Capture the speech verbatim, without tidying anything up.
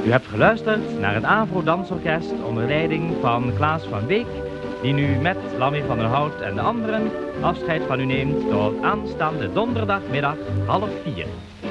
U hebt geluisterd naar het Avro Dansorkest onder leiding van Klaas van Beek, die nu met Lammy van der Hout en de anderen afscheid van u neemt tot aanstaande donderdagmiddag half vier.